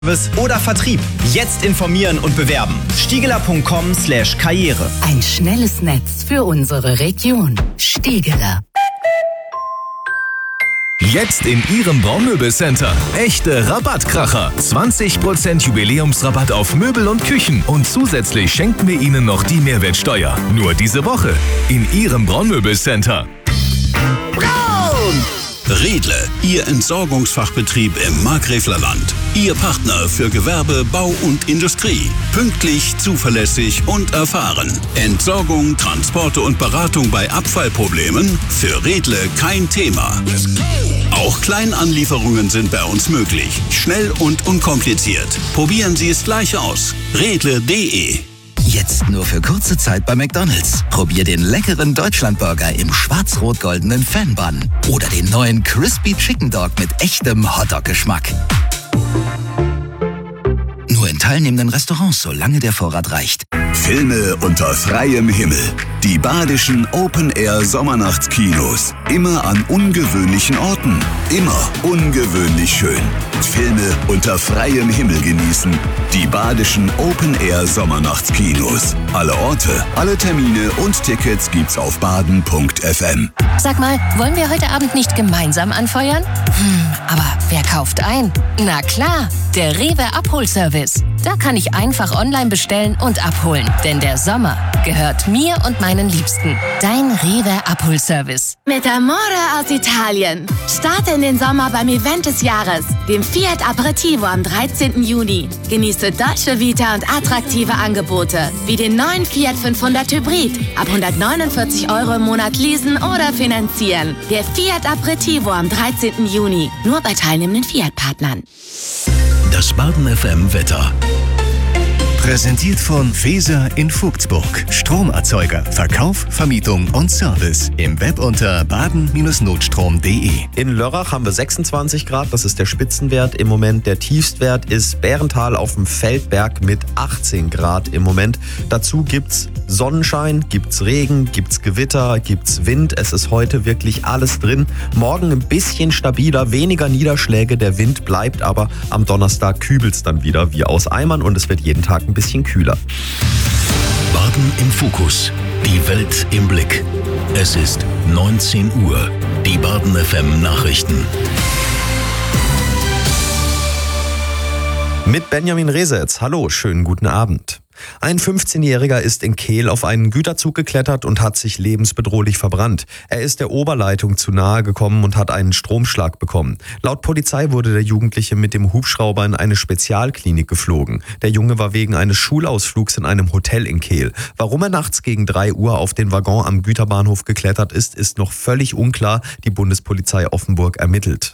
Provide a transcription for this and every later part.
oder Vertrieb. Jetzt informieren und bewerben. Stiegeler.com/Karriere. Ein schnelles Netz für unsere Region. Stiegeler. Jetzt in Ihrem Braumöbelcenter. Echte Rabattkracher. 20% Jubiläumsrabatt auf Möbel und Küchen. Und zusätzlich schenken wir Ihnen noch die Mehrwertsteuer. Nur diese Woche. In Ihrem Braumöbelcenter. Redle, Ihr Entsorgungsfachbetrieb im Markgräflerland. Ihr Partner für Gewerbe, Bau und Industrie. Pünktlich, zuverlässig und erfahren. Entsorgung, Transporte und Beratung bei Abfallproblemen? Für Redle kein Thema. Auch Kleinanlieferungen sind bei uns möglich. Schnell und unkompliziert. Probieren Sie es gleich aus. Redle.de. Jetzt nur für kurze Zeit bei McDonald's. Probier den leckeren Deutschlandburger im schwarz-rot-goldenen Fan-Bun. Oder den neuen Crispy Chicken Dog mit echtem Hotdog-Geschmack. Nur in teilnehmenden Restaurants, solange der Vorrat reicht. Filme unter freiem Himmel. Die badischen Open-Air-Sommernachtskinos. Immer an ungewöhnlichen Orten. Immer ungewöhnlich schön. Filme unter freiem Himmel genießen. Die badischen Open-Air-Sommernachtskinos. Alle Orte, alle Termine und Tickets gibt's auf baden.fm. Sag mal, wollen wir heute Abend nicht gemeinsam anfeuern? Aber wer kauft ein? Na klar, der Rewe Abholservice. Da kann ich einfach online bestellen und abholen. Denn der Sommer gehört mir und meinen Liebsten. Dein Rewe Abholservice. Mit Amore aus Italien. Starte in den Sommer beim Event des Jahres, dem Fiat Aperitivo am 13. Juni. Genieße Dolce Vita und attraktive Angebote, wie den neuen Fiat 500 Hybrid. Ab 149 € im Monat leasen oder finanzieren. Der Fiat Aperitivo am 13. Juni. Nur bei teilnehmenden Fiat-Partnern. Das Baden FM Wetter. Präsentiert von Feser in Vogtsburg. Stromerzeuger, Verkauf, Vermietung und Service. Im Web unter baden-notstrom.de. In Lörrach haben wir 26 Grad, das ist der Spitzenwert im Moment. Der Tiefstwert ist Bärental auf dem Feldberg mit 18 Grad im Moment. Dazu gibt's Sonnenschein, gibt's Regen, gibt's Gewitter, gibt's Wind. Es ist heute wirklich alles drin. Morgen ein bisschen stabiler, weniger Niederschläge. Der Wind bleibt aber. Am Donnerstag kübelt's dann wieder wie aus Eimern und es wird jeden Tag ein bisschen kühler. Baden im Fokus. Die Welt im Blick. Es ist 19 Uhr. Die Baden FM Nachrichten. Mit Benjamin Resetz. Hallo, schönen guten Abend. Ein 15-Jähriger ist in Kehl auf einen Güterzug geklettert und hat sich lebensbedrohlich verbrannt. Er ist der Oberleitung zu nahe gekommen und hat einen Stromschlag bekommen. Laut Polizei wurde der Jugendliche mit dem Hubschrauber in eine Spezialklinik geflogen. Der Junge war wegen eines Schulausflugs in einem Hotel in Kehl. Warum er nachts gegen 3 Uhr auf den Waggon am Güterbahnhof geklettert ist, ist noch völlig unklar. Die Bundespolizei Offenburg ermittelt.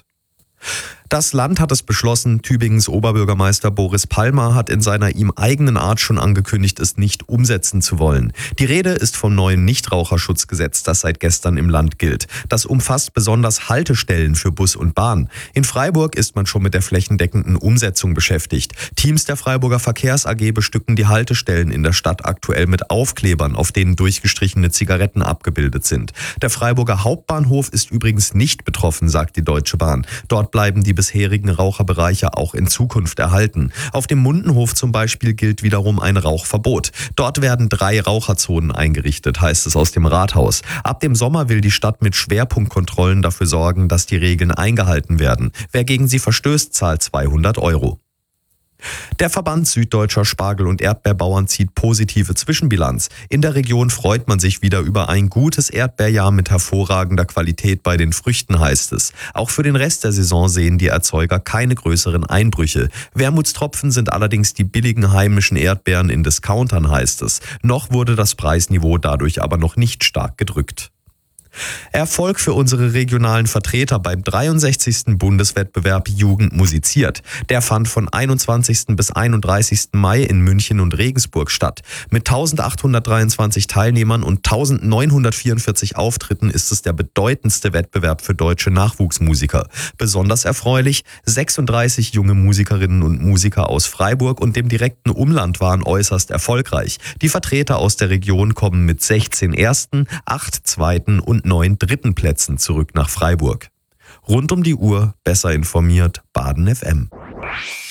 Das Land hat es beschlossen. Tübingens Oberbürgermeister Boris Palmer hat in seiner ihm eigenen Art schon angekündigt, es nicht umsetzen zu wollen. Die Rede ist vom neuen Nichtraucherschutzgesetz, das seit gestern im Land gilt. Das umfasst besonders Haltestellen für Bus und Bahn. In Freiburg ist man schon mit der flächendeckenden Umsetzung beschäftigt. Teams der Freiburger Verkehrs AG bestücken die Haltestellen in der Stadt aktuell mit Aufklebern, auf denen durchgestrichene Zigaretten abgebildet sind. Der Freiburger Hauptbahnhof ist übrigens nicht betroffen, sagt die Deutsche Bahn. Dort bleiben die bisherigen Raucherbereiche auch in Zukunft erhalten. Auf dem Mundenhof zum Beispiel gilt wiederum ein Rauchverbot. Dort werden 3 Raucherzonen eingerichtet, heißt es aus dem Rathaus. Ab dem Sommer will die Stadt mit Schwerpunktkontrollen dafür sorgen, dass die Regeln eingehalten werden. Wer gegen sie verstößt, zahlt 200 €. Der Verband Süddeutscher Spargel- und Erdbeerbauern zieht positive Zwischenbilanz. In der Region freut man sich wieder über ein gutes Erdbeerjahr mit hervorragender Qualität bei den Früchten, heißt es. Auch für den Rest der Saison sehen die Erzeuger keine größeren Einbrüche. Wermutstropfen sind allerdings die billigen heimischen Erdbeeren in Discountern, heißt es. Noch wurde das Preisniveau dadurch aber noch nicht stark gedrückt. Erfolg für unsere regionalen Vertreter beim 63. Bundeswettbewerb Jugend musiziert. Der fand von 21. bis 31. Mai in München und Regensburg statt. Mit 1823 Teilnehmern und 1944 Auftritten ist es der bedeutendste Wettbewerb für deutsche Nachwuchsmusiker. Besonders erfreulich, 36 junge Musikerinnen und Musiker aus Freiburg und dem direkten Umland waren äußerst erfolgreich. Die Vertreter aus der Region kommen mit 16 ersten, 8 zweiten und 9 dritten Plätzen zurück nach Freiburg. Rund um die Uhr, besser informiert, Baden FM.